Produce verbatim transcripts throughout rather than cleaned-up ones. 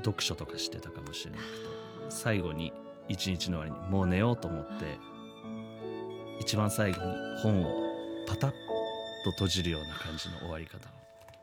読書とかしてたかもしれなくて、最後に一日の終わりにもう寝ようと思って一番最後に本をパタッと閉じるような感じの終わり方。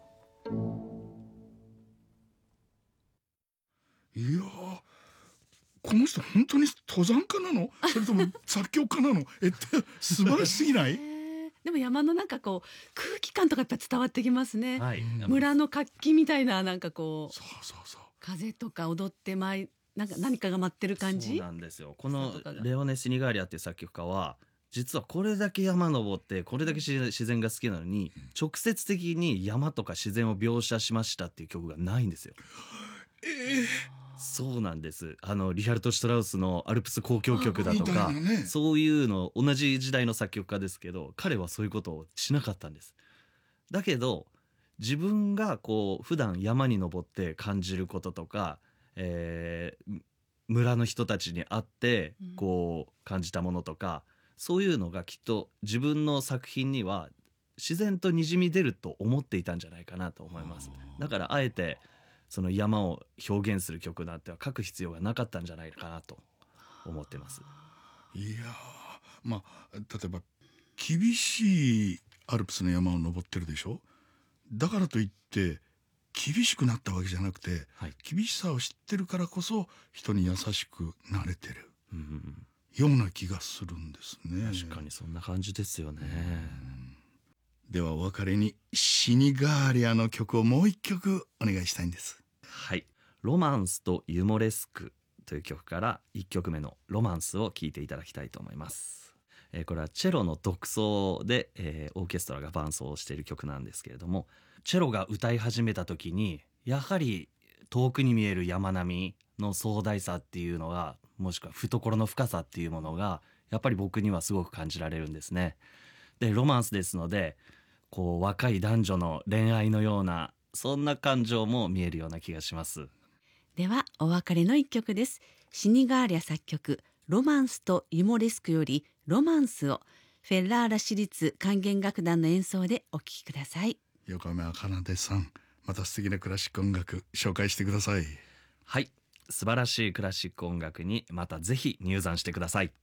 いやー、この人本当に登山家なのそれとも作曲家なのえって素晴らしすぎない？ でも山のなんかこう空気感とかやっぱ伝わってきますね、 はい、 村の活気みたいな、なんかこうそうそうそう、 風とか踊ってまいなんか何かが待ってる感じ。 そうなんですよ。このレオネ・シニガーリアっていう作曲家は実はこれだけ山登ってこれだけ自然が好きなのに、直接的に山とか自然を描写しましたっていう曲がないんですよ。 えーそうなんです。あのリヒャルト・シュトラウスのアルプス交響曲だとみたか、 いなね、 そういうの同じ時代の作曲家ですけど、彼はそういうことをしなかったんです。だけど自分がこう普段山に登って感じることとか、えー村の人たちに会ってこう感じたものとか、そういうのがきっと自分の作品には自然とにじみ出ると思っていたんじゃないかなと思います。だからあえてその山を表現する曲なんては書く必要がなかったんじゃないかなと思ってます。 いやー、まあ例えば厳しいアルプスの山を登ってるでしょ。だからといって厳しくなったわけじゃなくて、 はい、 厳しさを知ってるからこそ人に優しくなれてる、 うん、 ような気がするんですね。 確かにそんな感じですよね。 ではお別れにシニガーリアの曲をもう一曲お願いしたいんです。 はい、ロマンスとユモレスクという曲からいっきょくめのロマンスを聴いていただきたいと思います。えー、これはチェロの独奏で、えー、オーケストラが伴奏している曲なんですけれども、チェロが歌い始めた時にやはり遠くに見える山並みの壮大さっていうのが、もしくは懐の深さっていうものがやっぱり僕にはすごく感じられるんですね。でロマンスですので、こう若い男女の恋愛のようなそんな感情も見えるような気がします。 ではお別れの一曲です。シニガーリア作曲ロマンスとユモレスクよりロマンスをフェッラーラ市立管弦楽団の演奏でお聴きください。 横山あかなでさん、また素敵なクラシック音楽紹介してください。 はい、素晴らしいクラシック音楽にまたぜひ入山してください。